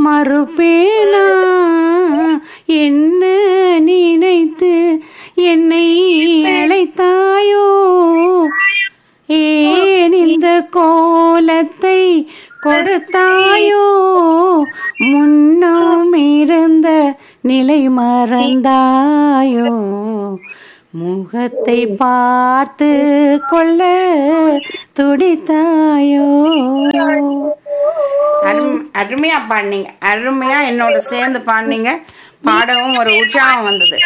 மறுப்பேனா என்ன நினைத்து என்னை அழைத்தாயோ, ஏன் இந்த கோலத்தை கொடுத்தாயோ, முன்னம் இருந்த நிலை மறந்தாயோ, முகத்தை பார்த்து கொள்ள துடித்தாயோ. அருமையா பாடினீங்க, அருமையா என்னோட சேர்ந்து பாடினீங்க. பாடவும் ஒரு உற்சாகம் வந்தது.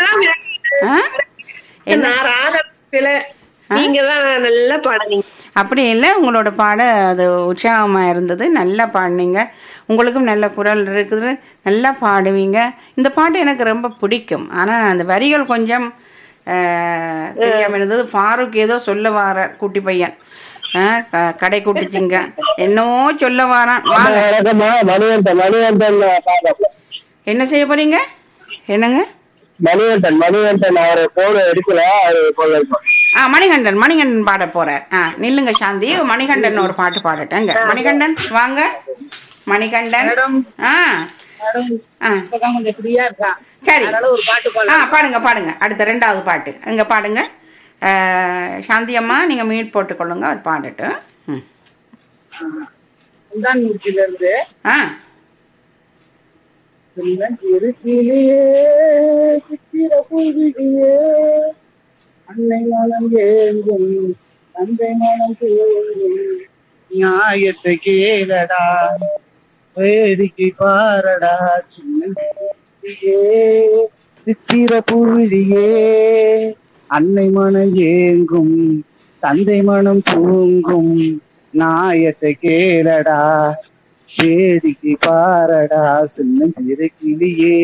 அப்படி இல்லை, உங்களோட பாட அது உற்சாகமா இருந்தது. நல்லா பாடினீங்க. உங்களுக்கும் நல்ல குரல் இருக்குது, நல்லா பாடுவீங்க. இந்த பாட்டு எனக்கு ரொம்ப பிடிக்கும். ஆனா அந்த வரிகள் கொஞ்சம் தெரியாம இருந்தது. ஃபாரூக் ஏதோ சொல்ல வார குட்டி பையன், கடை கூட்டிச்சிங்க என்னவோ சொல்ல வாரான். என்ன செய்ய போறீங்க? என்னங்க? மணிகண்டன் மணிகண்டன் பாட போறார். நில்லுங்க சாந்தி, மணிகண்டன் ஒரு பாட்டு பாடட்டங்க. மணிகண்டன் வாங்க. மணிகண்டன் சரி, பாடுங்க பாடுங்க. அடுத்த 2வது பாட்டு இங்க பாடுங்க. சாந்தி அம்மா நீங்க மியூட் போட்டுக்கொள்ளுங்க, அவர் பாடட்டு. அன்னை மனம் ஏங்கும் தந்தை மனம் தேங்கும், நியாயத்தை கேளடா வேடிக்கை பாரடா, சித்திர பூவிழியே அன்னை மனம் ஏங்கும் தந்தை மனம் தூங்கும், நியாயத்தை கேளடா வேடிக்கை பாரடா, சின்னஞ்சிறு கிளியே.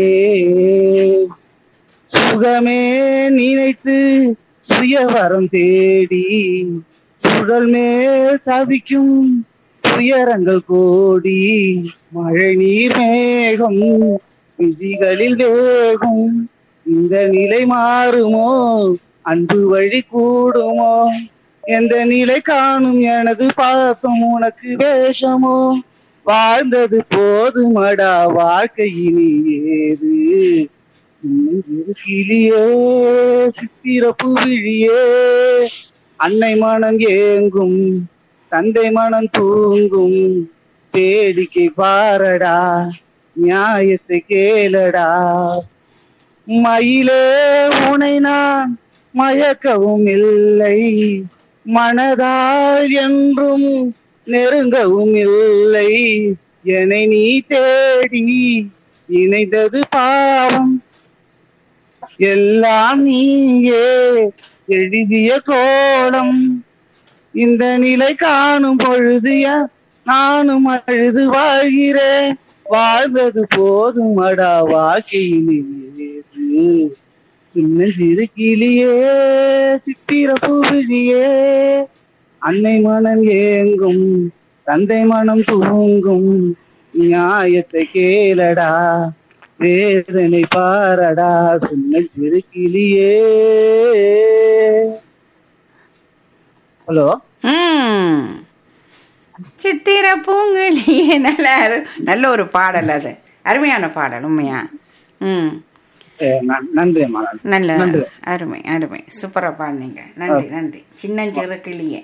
சுகமே நினைத்து சுயவரம் தேடி சுழல் மேல் தவிக்கும் துயரங்கள் கோடி, மழை நீர் மேகம் விழிகளில் வேகும், இந்த நிலை மாறுமோ அன்பு வழி கூடுமோ, எந்த நிலை காணும் எனது பாசம் உனக்கு வேஷமோ, வாழ்ந்தது போதுமடா வாழ்க்கையினி ஏது, சின்னஞ்சிறு கிளியே சித்திர பூவிழியே அன்னை மனம் ஏங்கும் தந்தை மனம் தூங்கும், வேடிக்கை பாரடா நியாயத்தை கேளடா, மயிலே உனை நான் மயக்கவும் இல்லை, மனதால் என்றும் நெருங்கவும் இல்லை, என்னை நீ தேடி இணைந்தது பாவம், எல்லாம் நீயே எழுதிய கோலம், இந்த நிலை காணும் பொழுது நானும் அழுது வாழ்கிறேன், வாழ்ந்தது போதுமடா வாழ்க்கையிலே, சின்னஞ்சிறு கிளியே சித்திர பூவிழியே அன்னை மனம் ஏங்கும் தந்தை மனம் தூங்கும், நியாயத்தை கேளடா வேதனை பாரடா, சின்னஞ்சிறு கிளியே. ஹலோ, சித்திர பூங்கிளியே. நல்ல ஒரு பாடல், அது அருமையான பாடல் உண்மையா. நன்றி. நல்ல அருமை அருமை, சூப்பரா பாடுனீங்க. நன்றி நன்றி. சின்னஞ்சிறு கிளியே.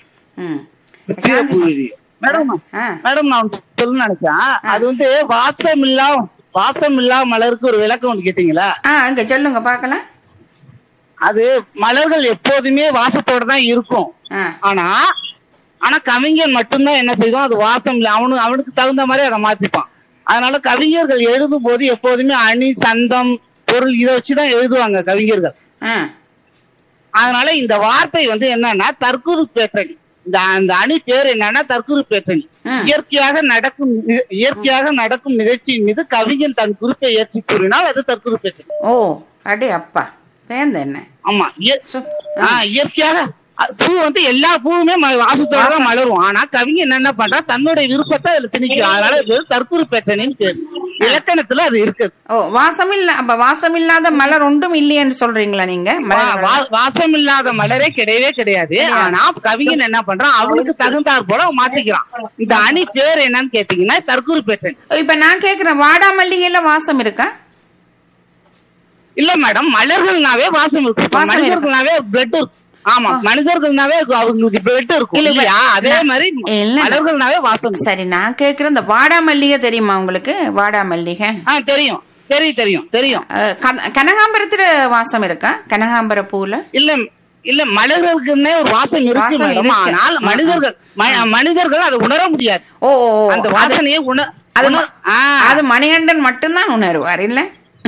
மேடம் நான் சொல்ல நினைச்சேன், அது வந்து வாசம் இல்லா மலருக்கு ஒரு விளக்கம் ஒன்று கேட்டீங்களா? அங்க சொல்லுங்க பாக்கலாம். அது மலர்கள் எப்போதுமே வாசத்தோட தான் இருக்கும். ஆனா கவிஞன் மட்டும்தான் என்ன செய்வோம், அது வாசம் இல்லை, அவனுக்கு தகுந்த மாதிரி அதை மாத்திப்பான். அதனால கவிஞர்கள் எழுதும் போது எப்போதுமே அணி சந்தம் பொருள் இதை வச்சுதான் எழுதுவாங்க கவிஞர்கள். அதனால இந்த வார்த்தை வந்து என்னன்னா தற்குறி பேற்றணி. இந்த அணி பேர் என்னன்னா தற்குறி பேற்றணி. இயற்கையாக நடக்கும் நிகழ்ச்சியின் மீது கவிஞன் தன் குறிப்பை ஏற்றி கூறினால் அது தற்குறி பேற்றணி. ஓ அடே அப்பா, என்ன? ஆமா, இயற்கையாக பூ வந்து எல்லா பூவுமே வாசத்தோட தான் மலரும். ஆனா கவிஞன் என்ன பண்றா, தன்னுடைய விருப்பத்தை அதுல திணிக்கும். அதனால தற்குறி பேற்றணின்னு பேரு. இலக்கணத்துல அது இருக்குது. ஓ வாசம் இல்ல, அப்ப வாசம் இல்லாத மலர் ஒன்றும் இல்லையென்னு சொல்றீங்களா நீங்க? வாசம் இல்லாத மலரே கிடையவே கிடையாது. ஆனா கவிஞன் என்ன பண்றான், அவனுக்கு தகுந்தாற் போல மாத்திக்கிறான். இந்த அணி பேர் என்னன்னு கேட்டீங்கன்னா தற்குறிப்பேற்றன். இப்ப நான் கேக்குறேன், வாடா மல்லிகைல வாசம் இருக்கா? இல்ல மேடம், மலர்கள்னாவே வாசம் இருக்கும். மனிதர்கள்னாவே பிளட் இருக்கும். ஆமா, மனிதர்கள்னாவே அவங்களுக்கு பிளட் இருக்கும் இல்லையா? அதே மாதிரி மலர்கள்னாவே வாசம். சரி, நான் கேக்குறேன், இந்த வாடா மல்லிகை தெரியுமா உங்களுக்கு? வாடா மல்லிகை தெரியும் தெரியும் தெரியும். கனகாம்பரத்துல வாசம் இருக்கா? கனகாம்பர பூல இல்ல இல்ல, மலர்களுக்குன்னே ஒரு வாசம் இருக்கு. ஆனால் மனிதர்கள் அதை உணர முடியாது. ஓ, அந்த வாசனையை அது மணிகண்டன் மட்டும்தான் உணர்வார் இல்ல?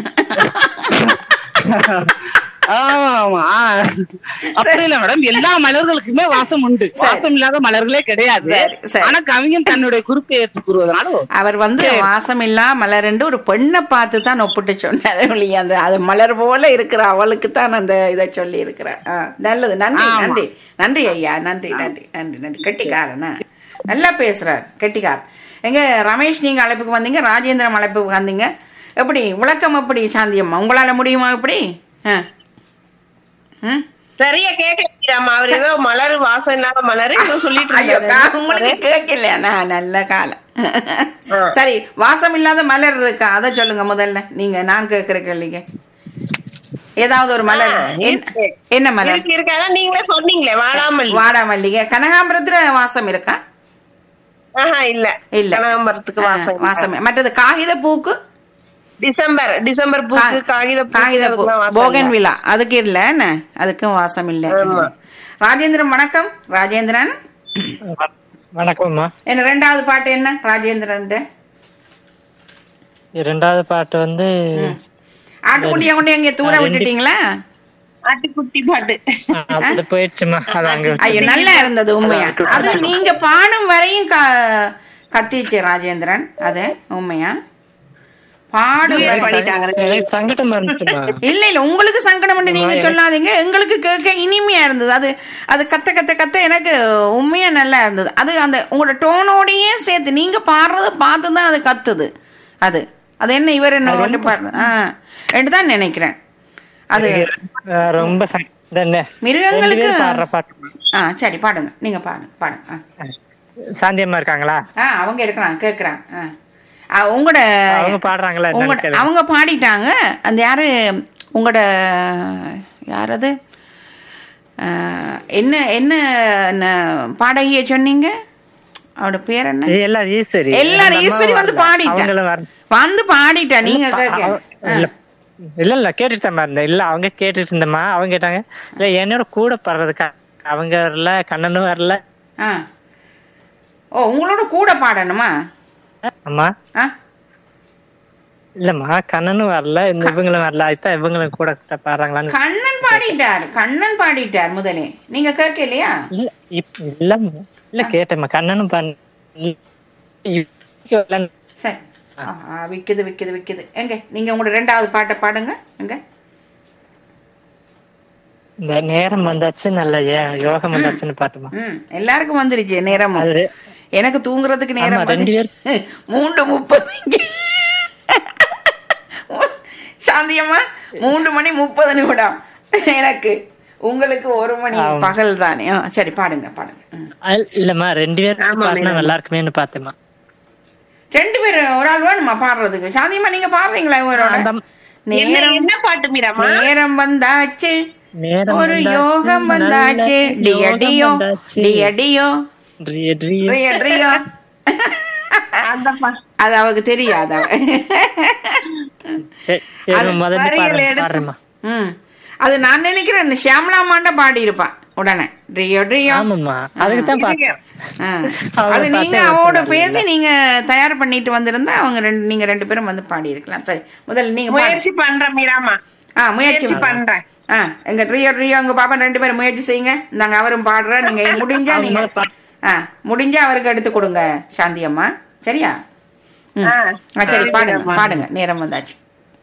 அப்படி இல்ல மேடம், எல்லா மலர்களுக்குமே வாசம் உண்டு. வாசம் இல்லாத மலர்களே கிடையாது. ஆனா கவிஞன் தன்னுடைய குறிப்பை ஏற்றுக் கூறுவதனால அவர் வாசம் இல்லா மலர் என்று ஒரு பெண்ணை பார்த்து தான் ஒப்பிட்டு சொன்னார். அந்த அது மலர் போல இருக்கிற அவளுக்கு தான் அந்த இதை சொல்லி இருக்கிறார். நல்லது, நன்றி நன்றி நன்றி ஐயா, நன்றி நன்றி நன்றி நன்றி. கெட்டிக்காரனா நல்லா பேசுறார், கெட்டிக்கார். எங்க ரமேஷ் நீங்க அழைப்புக்கு வந்தீங்க, ராஜேந்திரன் அழைப்புக்கு வந்தீங்க. எப்படி விளக்கம்? எப்படி சாந்தியம்மா, உங்களால முடியுமா? எப்படி சரியா கேட்கலாமா? அவர் ஏதோ மலர் வாசம் இல்லாத மலர் சொல்லிட்டு உங்களுக்கு கேட்கலையா? நல்ல காலம். சரி, வாசம் இல்லாத மலர் இருக்கா? அத சொல்லுங்க முதல்ல. நீங்க நான் கேட்கிற கேள்விங்க ஏதாவது ஒரு மலர். என்ன மலர் இருக்கா? நீங்களே சொன்னீங்களே வாடாமல்லி. வாடாமல்லிகை. கனகாம்பரத்துல வாசம் இருக்கா? இல்ல இல்ல, கனகாம்பரத்துக்கு வாசம். மற்றது காகித பூக்கு, டிசம்பர் பூக்கு, காகித போகன்வில்லா, அதுக்கு இல்ல, அதுக்கும் வாசம் இல்ல. ராஜேந்திரன் வணக்கம். ராஜேந்திரன் வணக்கம். என்ன ரெண்டாவது பாட்டு என்ன ராஜேந்திரன்? இரண்டாவது பாட்டு ஆட்டுக்குட்டிய கொண்டு எங்க தூர விட்டுட்டீங்களா? ஆட்டுக்குட்டி பாட்டு போயிடுச்சுமா. ஐயோ, நல்லா இருந்தது உண்மையா. அது நீங்க பாடும் வரையும் கத்திச்சு ராஜேந்திரன். அது உண்மையா இல்ல இல்ல, உங்களுக்கு சங்கடம் நீங்க சொல்லாதீங்க. எங்களுக்கு கேட்க இனிமையா இருந்தது. அது அது கத்த கத்த கத்த எனக்கு உண்மையா நல்லா இருந்தது. அது அந்த உங்களோட டோனோடையே சேர்த்து நீங்க பாடுறத பார்த்துதான் அது கத்துது. அது அது என்ன இவர் என்ன பாடுறது தான் நினைக்கிறேன். அது ரொம்ப மிருகங்களுக்கு. சரி, பாடுங்க, நீங்க பாடுங்க பாடுங்க. சாந்தியம்மா இருக்காங்களா? அவங்க இருக்கிறாங்க, கேக்குறாங்க. உங்களோட பாடுறாங்களா? அவங்க பாடிட்டாங்க. அந்த யாரு உங்களோட யாரது என்ன என்ன பாடகிய சொன்னீங்க? அவட பேர் என்ன? எல்லாரும் ஈஸ்வரி பாடிட்டா. நீங்க இல்ல இல்ல கேட்டுட்டு தான் இருந்தேன். இல்ல அவங்க கேட்டுட்டு இருந்தமா, அவங்க கேட்டாங்க இல்ல என்னோட கூட பாடுறதுக்கு அவங்க வரல, கண்ணனும் வரல. ஓ, உங்களோட கூட பாடணுமா? ஆமா. இல்லம்மா, கண்ணனும் வரல, இந்த இவங்களும் வரல, அதுதான் இவங்களும் கூட பாடுறாங்களான்னு. கண்ணன் பாடிட்டார் முதலே, நீங்க கேட்கலையா? இல்ல இல்ல கேட்டேம்மா, கண்ணனும் சரி. விக்குது. எங்க நீங்க உங்களோட ரெண்டாவது பாட்டை பாடுங்க. எங்க இந்த நேரம் வந்தாச்சு, நல்ல யோகம் வந்தாச்சுன்னு பாட்டுமா. எல்லாருக்கும் வந்துருச்சு நேரம். எனக்கு தூங்குறதுக்கு நேரம் 3:30. சாந்தியம்மா 3:30 எனக்கு. உங்களுக்கு 1 மணி பகல் தானே. சரி, பாடுங்க. இல்லம்மா, 2 பேரும் நல்லா இருக்குமேன்னு பார்த்தேம்மா. 2 பேர் ஒரு ஆள் வேணுமா பாடுறதுக்கு? சாந்தியம்மா நீங்க பாடுறீங்களா இவரோட? என்ன பாட்டு மீராமா? நேரம் வந்தாச்சு, ஒரு யோகம் வந்தாச்சு, டியடியோ டியடியோ டியடியோ. அது அவருக்கு தெரியாது. அது நான் நினைக்கிறேன் ஷியாமலாமாண்ட பாடி இருப்பான் உடனே. அது நீங்க அவரோட பேசி நீங்க தயார் பண்ணிட்டு வந்திருந்தா அவங்க நீங்க 2 பேரும் வந்து பாடி இருக்கலாம். சரி, முதல்ல நீங்க முயற்சி பண்றேன் மீராமா. முயற்சி பண்றேன். எங்க ரியோ உங்க பாப்பா 2 பேரும் முயற்சி செய்யுங்க. நாங்க அவரும் பாடுற. நீங்க முடிஞ்சா அவருக்கு எடுத்து கொடுங்க சாந்தியம்மா. சரியா? சரி, பாடுங்க. நேரம் வந்தாச்சு.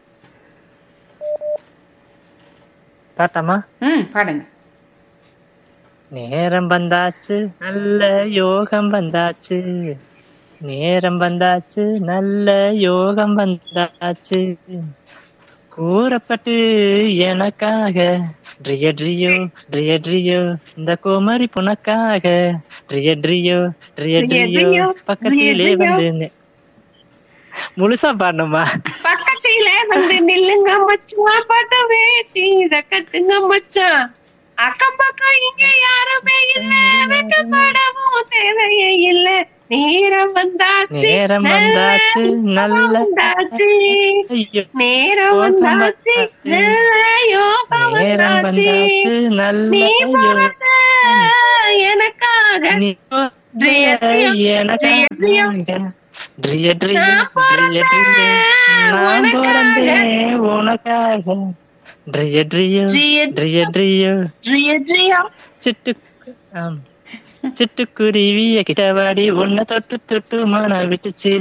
பாடுங்க. நேரம் வந்தாச்சு, நல்ல யோகம் வந்தாச்சு, நேரம் வந்தாச்சு நல்ல யோகம் வந்தாச்சு கூறப்பட்டு எனக்காக ட்ரியோ ட்ரியோ ட்ரியோ ட்ரியோ இந்த கோமாரி புனக்காக ட்ரியோ ட்ரியோ ட்ரியோ ட்ரியோ பக்கத்திலே வந்து முழுசா பாடணுமா? பக்கத்தில வந்து நில்லுங்க மச்சான், பாட்ட வேட்டி இத கட்டுங்க மச்சான், அக்கம் பக்கம் இங்க யாருமே இல்ல, வெக்கப்படவும் தேவையே இல்ல, நேரம் வந்தாச்சு நேரம் வந்தாச்சு நல்ல வந்தாச்சு, ஐயோ நேரம் வந்தாச்சு யோகம் நேரம் வந்தாச்சு, வந்தாச்சு நல்ல நீ பிறந்த எனக்காக நீ எனக்காக ட்ரியோ ட்ரியோ ட்ரியோ ட்ரியோ நான் பிறந்தேன் உனக்காக ட்ரியோ ட்ரியோ ட்ரியோ ட்ரியோ ட்ரியோ ட்ரியோ சிட்டு சிட்டுக்குருவிய கிட்டவாடி உன்னை தொட்டு தொட்டு மன விட்டு